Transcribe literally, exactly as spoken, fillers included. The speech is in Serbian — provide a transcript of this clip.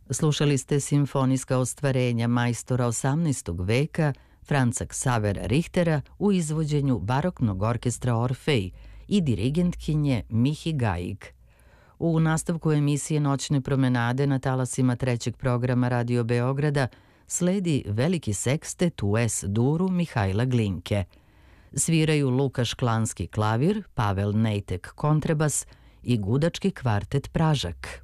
Slušali ste simfonijska ostvarenja majstora osamnaestog veka Franca Xavera Richtera u izvođenju baroknog orkestra Orfej i dirigentkinje Mihi Gaig. U nastavku emisije Noćne promenade na talasima trećeg programa Radio Beograda sledi veliki sekstet u es-duru Mihajla Glinke. Sviraju Luka Šklanski klavir, Pavel Nejtek kontrebas i gudački kvartet Pražak.